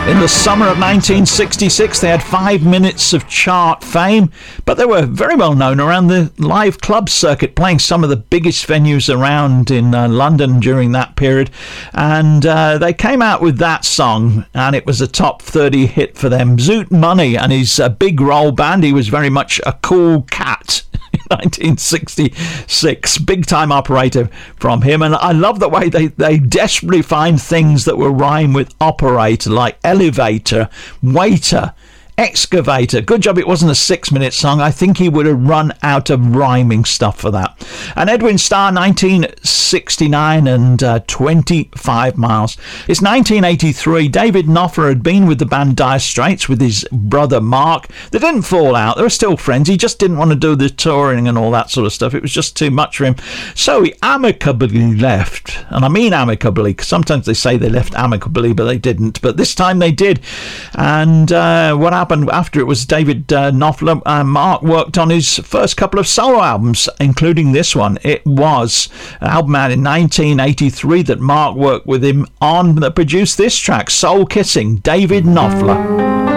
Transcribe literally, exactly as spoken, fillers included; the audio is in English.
In the summer of nineteen sixty-six, they had five minutes of chart fame, but they were very well known around the live club circuit, playing some of the biggest venues around in uh, London during that period. And uh, they came out with that song, and it was a top thirty hit for them. Zoot Money and his uh, big roll band, he was very much a cool cat. nineteen sixty-six, big time operator from him. And I love the way they, they desperately find things that will rhyme with operator, like elevator, waiter, excavator. Good job it wasn't a six minute song. I think he would have run out of rhyming stuff for that. And Edwin Starr, nineteen sixty-nine and uh, twenty-five miles. It's nineteen eighty-three. David Knopfler had been with the band Dire Straits with his brother Mark. They didn't fall out. They were still friends. He just didn't want to do the touring and all that sort of stuff. It was just too much for him. So he amicably left. And I mean amicably, because sometimes they say they left amicably, but they didn't. But this time they did. And uh, what happened happened after it was David uh, Knopfler and Mark worked on his first couple of solo albums, including this one. It was an album out in nineteen eighty-three that Mark worked with him on that produced this track, Soul Kissing, David Knopfler.